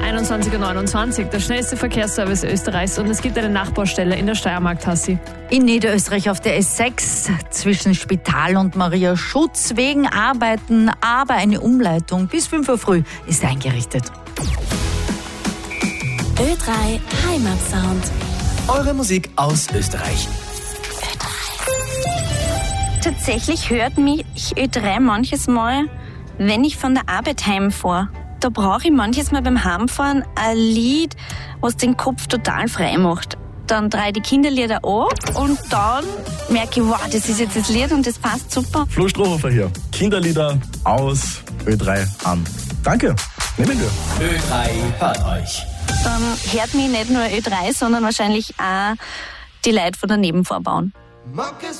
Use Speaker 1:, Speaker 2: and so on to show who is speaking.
Speaker 1: 21.29 Uhr, der schnellste Verkehrsservice Österreichs, und es gibt eine Nachbaustelle in der Steiermark, Tassi.
Speaker 2: In Niederösterreich auf der S6 zwischen Spital und Maria Schutz wegen Arbeiten, aber eine Umleitung bis 5 Uhr früh ist eingerichtet.
Speaker 3: Ö3 Heimatsound.
Speaker 4: Eure Musik aus Österreich.
Speaker 5: Tatsächlich hört mich Ö3 manches Mal, wenn ich von der Arbeit heimfahre. Da brauche ich manches Mal beim Heimfahren ein Lied, was den Kopf total frei macht. Dann drehe ich die Kinderlieder an und dann merke ich, wow, das ist jetzt das Lied und das passt super.
Speaker 6: Flo Strohhofer hier. Kinderlieder aus Ö3 an. Danke, nehmen wir.
Speaker 4: Ö3 hört euch.
Speaker 5: Dann hört mich nicht nur Ö3, sondern wahrscheinlich auch die Leute von der Nebenvorbauen.